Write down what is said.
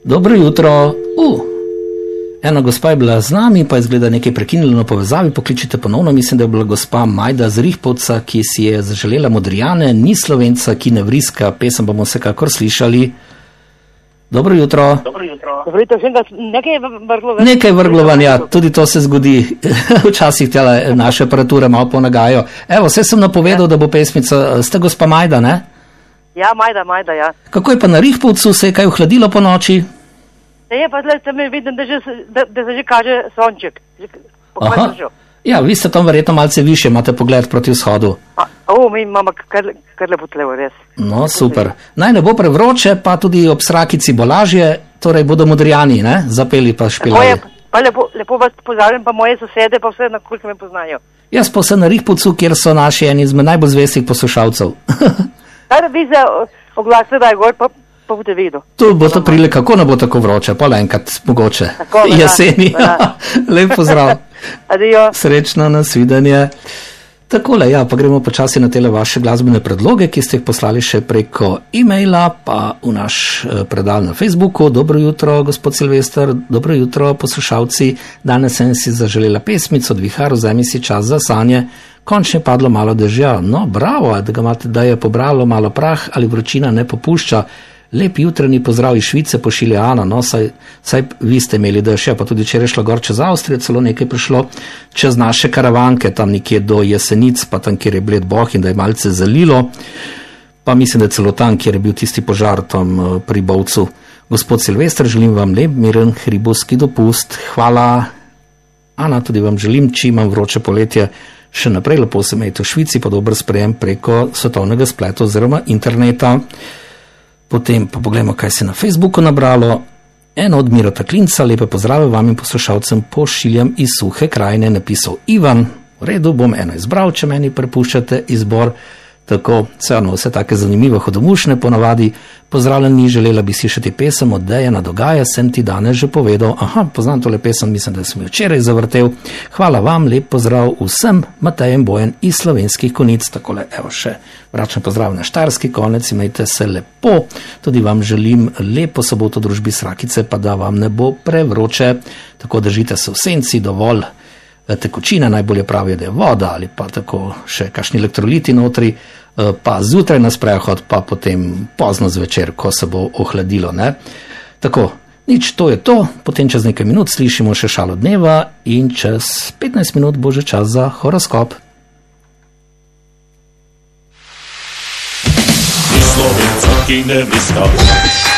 Dobro jutro. Ena gospa je bila z nami, pa je izgleda nekaj prekinilo na povezavi, pokličite ponovno, mislim, da je bila gospa Majda z Rihpovca, ki si je zaželela Modrijane, ni Slovenca, ki ne vriska, pesem bomo vsekakor slišali. Dobro jutro. Nekaj vrglovanja, tudi to se zgodi, včasih tele naše aparature malo ponagajo. Evo, vse sem napovedal, da bo pesmica, ste gospa Majda, ne? Ja, Majda, ja. Kako je pa na Rihpovcu, se je kaj ohladilo po noči? Je pa zdaj, tam vidim, da se že kaže sonček. Aha, ja, vi ste tam verjetno malce više, imate pogled proti vzhodu. Mi imamo kar lepo tlevo, res. No, super. Naj ne bo prevroče, pa tudi ob Srakici bo lažje, torej bodo Modrijani, ne, zapeli pa špilaje. Pa lepo vas pozdravljam, pa moje sosede, pa vse, koliko me poznajo. Jaz pa sem na Rihpovcu, kjer so naši eni izmed najbolj zvestih poslušalcev. Kaj vi se oglasite, da je gor, pa boste videl. Tu bo to prilika, kako ne bo tako vroče, pa le enkrat mogoče. Jeseni. Lep pozdrav. Adijo. Srečno, nasvidenje. Takole, ja, pa gremo počasi na tele vaše glasbene predloge, ki ste jih poslali še preko e-maila, pa v naš predal na Facebooku. Dobro jutro, gospod Silvester, dobro jutro, poslušalci. Danes sem si zaželela pesmico od Vihar, vzemi si čas za sanje. Končno je padlo malo dežja. No, bravo, da je pobralo malo prah ali vročina ne popušča. Lep jutranji pozdrav iz Švice pošilja Ana, no, saj vi ste imeli dežja, pa tudi če je šlo gor čez Avstrijo, celo nekaj prišlo čez naše karavanke, tam nekje do Jesenic, pa tam, kjer je bled boh in da je malce zalilo, pa mislim, da je celo tam, kjer je bil tisti požar tam pri Bovcu. Gospod Silvester, želim vam lep, miren, hribovski dopust. Hvala, Ana, tudi vam želim, če imam vroče poletje, še naprej lepo se imejte v Švici, pa dober sprejem preko svetovnega spleta oziroma interneta. Potem pa pogledamo, kaj se na Facebooku nabralo. Eno od Mirota Klinca, lepe pozdrave vam in poslušalcem pošiljam iz Suhe krajine, napisal Ivan. V redu, bom eno izbral, če meni prepuščate izbor. Tako, vse take zanimive hodomušne ponavadi. Pozdravljeni, želela bi si še ti pesem od Dejana Dogaja, sem ti danes že povedal. Aha, poznam tole pesem, mislim, da sem jo včeraj zavrtel. Hvala vam, lep pozdrav vsem, Matej in Bojan iz Slovenskih Konjic. Takole, evo še, vračam pozdrav na Štajerski konec, imejte se lepo. Tudi vam želim lepo soboto družbi Srakice, pa da vam ne bo prevroče. Tako držite se v senci, dovolj tekočine, najbolje pravijo, da je voda ali pa tako še kakšni elektroliti notri, pa zjutraj na sprehod, pa potem pozno zvečer, ko se bo ohladilo, ne. Tako, nič, to je to, potem čez nekaj minut slišimo še šalo dneva in čez 15 minut bo že čas za horoskop. Slovenca, ki ne vriska.